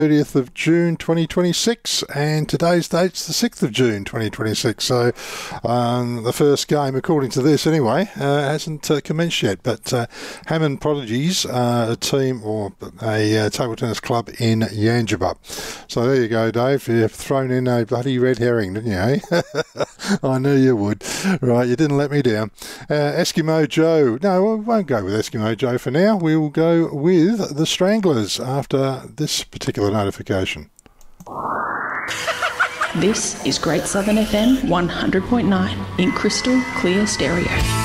30th of June 2026, and today's date's the 6th of June 2026. So the first game, according to this anyway, hasn't commenced yet. But Hammond Prodigies, a team or a table tennis club in Yangebup. So there you go, Dave. You've thrown in a bloody red herring, didn't you, eh? I knew you would. Right, you didn't let me down. Eskimo Joe. No, we won't go with Eskimo Joe for now. We'll go with the Stranglers after this particular notification. This is Great Southern FM 100.9 in crystal clear stereo.